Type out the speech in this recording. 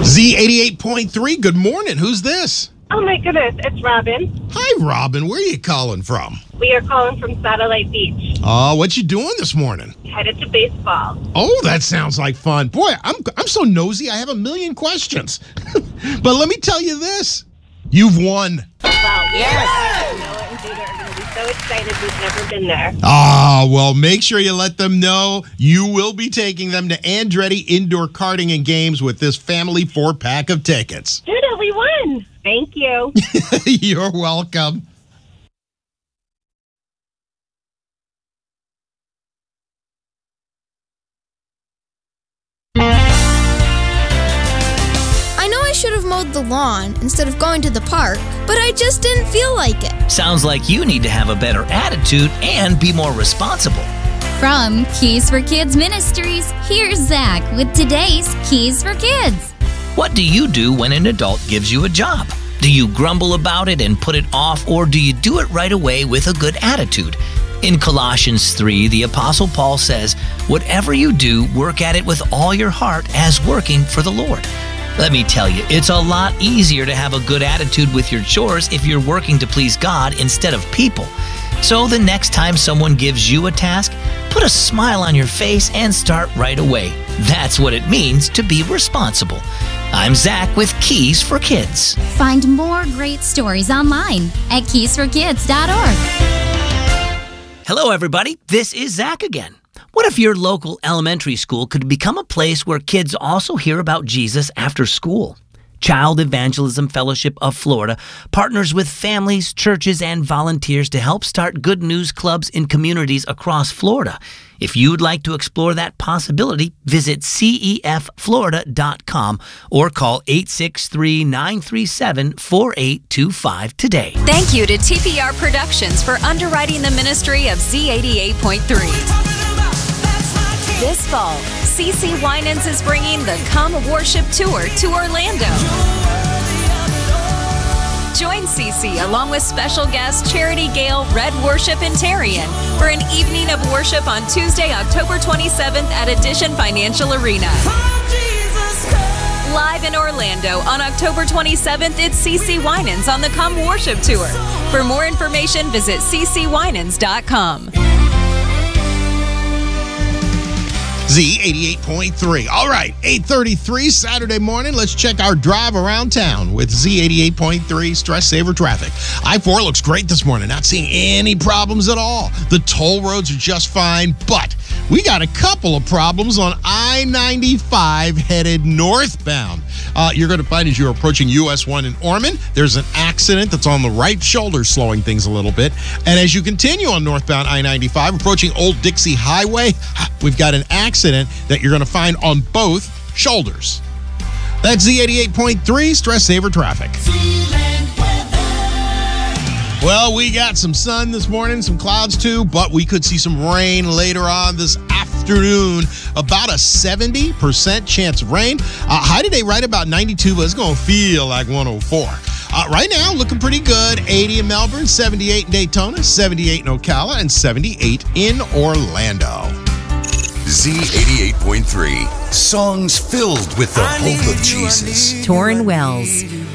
Z88.3, good morning. Who's this? Oh my goodness, it's Robin. Hi, Robin. Where are you calling from? We are calling from Satellite Beach. Oh, what you doing this morning? Headed to baseball. Oh, that sounds like fun. Boy, I'm so nosy, I have a million questions. But let me tell you this. You've won. Wow. Yes! Noah and Peter are going to be so excited. We've never been there. Ah, well, make sure you let them know you will be taking them to Andretti Indoor Karting and Games with this family 4-pack of tickets. Dude, we won. Thank you. You're welcome. I know I should have mowed the lawn instead of going to the park, but I just didn't feel like it. Sounds like you need to have a better attitude and be more responsible. From Keys for Kids Ministries, here's Zach with today's Keys for Kids. What do you do when an adult gives you a job? Do you grumble about it and put it off, or do you do it right away with a good attitude? In Colossians 3, the Apostle Paul says, "Whatever you do, work at it with all your heart as working for the Lord." Let me tell you, it's a lot easier to have a good attitude with your chores if you're working to please God instead of people. So the next time someone gives you a task, put a smile on your face and start right away. That's what it means to be responsible. I'm Zach with Keys for Kids. Find more great stories online at keysforkids.org. Hello, everybody. This is Zach again. What if your local elementary school could become a place where kids also hear about Jesus after school? Child Evangelism Fellowship of Florida partners with families, churches, and volunteers to help start good news clubs in communities across Florida. If you'd like to explore that possibility, visit cefflorida.com or call 863-937-4825 today. Thank you to TPR Productions for underwriting the ministry of Z88.3. This fall, CeCe Winans is bringing the Come Worship Tour to Orlando. Join CeCe along with special guest Charity Gale, Red Worship, and Tarian for an evening of worship on Tuesday, October 27th at Addition Financial Arena. Live in Orlando on October 27th, it's CeCe Winans on the Come Worship Tour. For more information, visit ccwinans.com. Z88.3. All right, 8:33 Saturday morning. Let's check our drive around town with Z88.3 Stress Saver Traffic. I-4 looks great this morning. Not seeing any problems at all. The toll roads are just fine, but we got a couple of problems on I-95 headed northbound. You're going to find as you're approaching US 1 in Ormond, there's an accident that's on the right shoulder slowing things a little bit. And as you continue on northbound I-95, approaching Old Dixie Highway, we've got an accident that you're going to find on both shoulders. That's Z88.3 Stress Saver Traffic. Well, we got some sun this morning, some clouds too, but we could see some rain later on this afternoon. About a 70% chance of rain. High today right about 92, but it's going to feel like 104. Right now, looking pretty good. 80 in Melbourne, 78 in Daytona, 78 in Ocala, and 78 in Orlando. Z88.3. Songs filled with the hope of Jesus. Torrin Wells.